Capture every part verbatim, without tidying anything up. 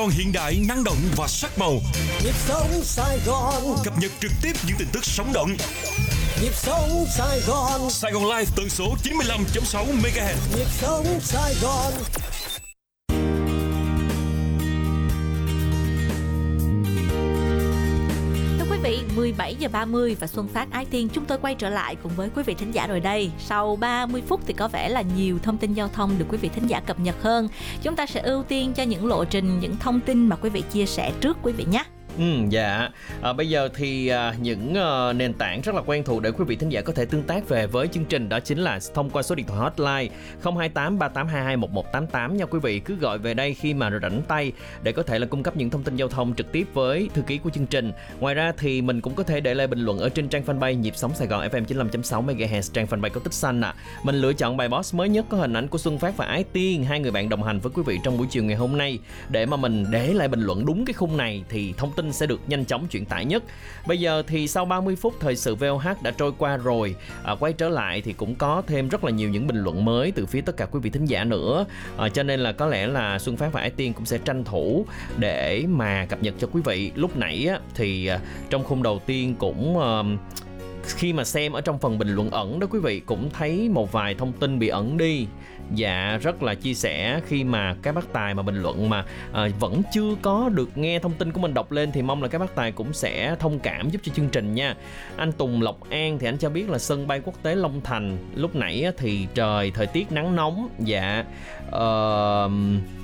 Còn hiện đại, năng động và sắc màu. Nhịp sống Sài Gòn. Cập nhật trực tiếp những tin tức sống động. Nhịp sống Sài Gòn. Sài Gòn Live tần số chín mươi lăm chấm sáu mê ga héc. Nhịp sống Sài Gòn. mười bảy giờ ba mươi và Xuân Phát Ái Tiên chúng tôi quay trở lại cùng với quý vị thính giả rồi đây. Sau ba mươi phút thì có vẻ là nhiều thông tin giao thông được quý vị thính giả cập nhật hơn. Chúng ta sẽ ưu tiên cho những lộ trình, những thông tin mà quý vị chia sẻ trước quý vị nhé. Ừ, dạ. À, bây giờ thì à, những à, nền tảng rất là quen thuộc để quý vị thính giả có thể tương tác về với chương trình, đó chính là thông qua số điện thoại hotline không hai tám ba tám hai hai một một tám tám nha quý vị. Cứ gọi về đây khi mà rảnh tay để có thể là cung cấp những thông tin giao thông trực tiếp với thư ký của chương trình. Ngoài ra thì mình cũng có thể để lại bình luận ở trên trang fanpage Nhịp Sống Sài Gòn ép em chín mươi lăm chấm sáu mê ga héc, trang fanpage có tích xanh ạ. À. Mình lựa chọn bài boss mới nhất có hình ảnh của Xuân Phát và Ái Tiên, hai người bạn đồng hành với quý vị trong buổi chiều ngày hôm nay, để mà mình để lại bình luận đúng cái khung này thì thông tin sẽ được nhanh chóng chuyển tải nhất. Bây giờ thì sau ba mươi phút thời sự vê o hát đã trôi qua rồi, à, quay trở lại thì cũng có thêm rất là nhiều những bình luận mới từ phía tất cả quý vị thính giả nữa, à, cho nên là có lẽ là Xuân Phát và Ái Tiên cũng sẽ tranh thủ để mà cập nhật cho quý vị. Lúc nãy á, thì à, trong khung đầu tiên cũng à, khi mà xem ở trong phần bình luận ẩn đó quý vị cũng thấy một vài thông tin bị ẩn đi. Dạ, rất là chia sẻ khi mà các bác tài mà bình luận mà à, vẫn chưa có được nghe thông tin của mình đọc lên thì mong là các bác tài cũng sẽ thông cảm giúp cho chương trình nha. Anh Tùng Lộc An thì anh cho biết là sân bay quốc tế Long Thành lúc nãy thì trời thời tiết nắng nóng. Dạ, uh,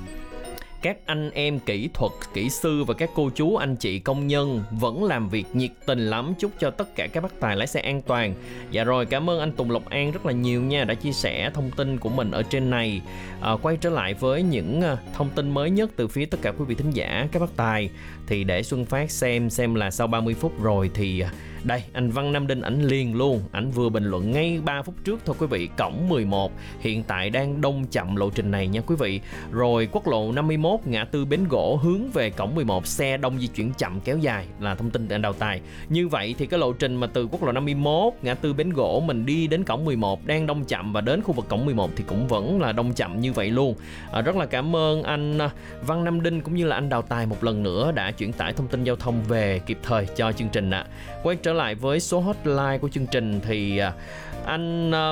các anh em kỹ thuật, kỹ sư và các cô chú, anh chị công nhân vẫn làm việc nhiệt tình lắm. Chúc cho tất cả các bác tài lái xe an toàn. Dạ rồi, cảm ơn anh Tùng Lộc An rất là nhiều nha, đã chia sẻ thông tin của mình ở trên này. à, Quay trở lại với những thông tin mới nhất từ phía tất cả quý vị thính giả, các bác tài, thì để Xuân Phát xem xem là sau ba mươi phút rồi thì đây, anh Văn Nam Đinh ảnh liền luôn. Ảnh vừa bình luận ngay ba phút trước thôi quý vị. Cổng mười một hiện tại đang đông chậm lộ trình này nha quý vị. Rồi quốc lộ năm mươi mốt ngã tư Bến Gỗ hướng về cổng mười một xe đông di chuyển chậm kéo dài, là thông tin từ anh Đào Tài. Như vậy thì cái lộ trình mà từ quốc lộ năm mươi mốt ngã tư Bến Gỗ mình đi đến cổng mười một đang đông chậm, và đến khu vực cổng mười một thì cũng vẫn là đông chậm như vậy luôn. à, Rất là cảm ơn anh Văn Nam Đinh cũng như là anh Đào Tài một lần nữa đã chuyển tải thông tin giao thông về kịp thời cho chương trình ạ. à. Quay trở lại với số hotline của chương trình thì anh uh,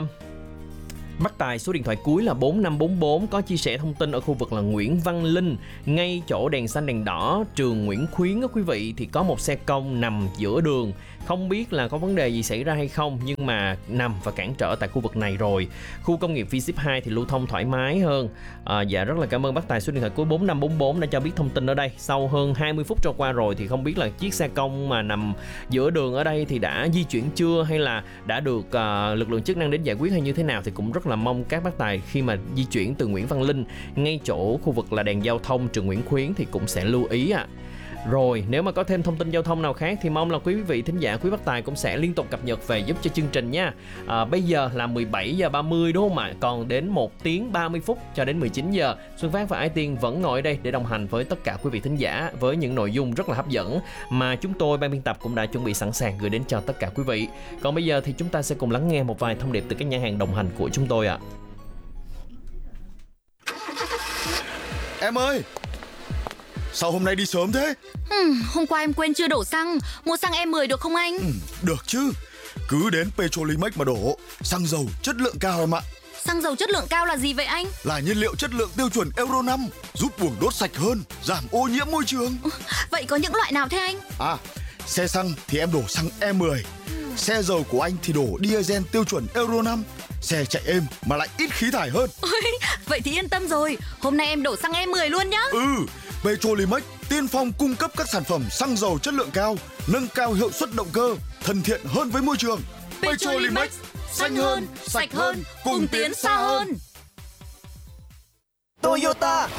Bác Tài số điện thoại cuối là bốn năm bốn bốn có chia sẻ thông tin ở khu vực là Nguyễn Văn Linh, ngay chỗ đèn xanh đèn đỏ trường Nguyễn Khuyến đó quý vị, thì có một xe công nằm giữa đường. Không biết là có vấn đề gì xảy ra hay không, nhưng mà nằm và cản trở tại khu vực này rồi. Khu công nghiệp V ship hai thì lưu thông thoải mái hơn. à, Dạ, rất là cảm ơn bác Tài số điện thoại cuối bốn năm bốn bốn đã cho biết thông tin ở đây. Sau hơn hai mươi phút trôi qua rồi thì không biết là chiếc xe công mà nằm giữa đường ở đây thì đã di chuyển chưa, hay là đã được uh, lực lượng chức năng đến giải quyết hay như thế nào, thì cũng rất là mong các bác tài khi mà di chuyển từ Nguyễn Văn Linh ngay chỗ khu vực là đèn giao thông trường Nguyễn Khuyến thì cũng sẽ lưu ý ạ. à. Rồi, nếu mà có thêm thông tin giao thông nào khác thì mong là quý vị thính giả, quý bác tài cũng sẽ liên tục cập nhật về giúp cho chương trình nha. à, Bây giờ là mười bảy giờ ba mươi đúng không ạ? Còn đến một tiếng ba mươi phút cho đến mười chín giờ, Xuân Phát và Ái Tiên vẫn ngồi ở đây để đồng hành với tất cả quý vị thính giả với những nội dung rất là hấp dẫn mà chúng tôi ban biên tập cũng đã chuẩn bị sẵn sàng gửi đến cho tất cả quý vị. Còn bây giờ thì chúng ta sẽ cùng lắng nghe một vài thông điệp từ các nhãn hàng đồng hành của chúng tôi ạ. Em ơi, sao hôm nay đi sớm thế? Ừ, hôm qua em quên chưa đổ xăng. Mua xăng E mười được không anh? Ừ, được chứ. Cứ đến Petrolimex mà đổ. Xăng dầu chất lượng cao em ạ. Xăng dầu chất lượng cao là gì vậy anh? Là nhiên liệu chất lượng tiêu chuẩn Euro năm, giúp buồng đốt sạch hơn, giảm ô nhiễm môi trường. Vậy có những loại nào thế anh? À, xe xăng thì em đổ xăng E mười. Xe dầu của anh thì đổ diesel tiêu chuẩn Euro năm. Xe chạy êm mà lại ít khí thải hơn. Ôi, vậy thì yên tâm rồi. Hôm nay em đổ xăng E mười luôn nhá. Ừ, Petrolimex tiên phong cung cấp các sản phẩm xăng dầu chất lượng cao, nâng cao hiệu suất động cơ, thân thiện hơn với môi trường. Petrolimex, xanh hơn, sạch hơn, cùng tiến xa hơn. Toyota